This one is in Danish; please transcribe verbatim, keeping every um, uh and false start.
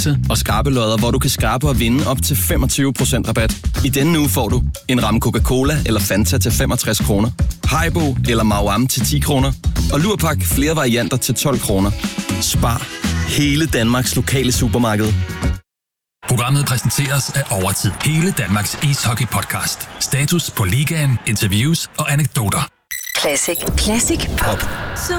Konkurrence og skrabelodder, hvor du kan skrabe og vinde op til femogtyve procent rabat. I denne uge får du en ramme Coca-Cola eller Fanta til femogtres kroner, Haribo eller Mauam til ti kroner, og Lurpak flere varianter til tolv kroner. Spar hele Danmarks lokale supermarked. Programmet præsenteres af Overtid. Hele Danmarks ishockey-podcast. Status på ligaen, interviews og anekdoter. Classic. Classic Pop.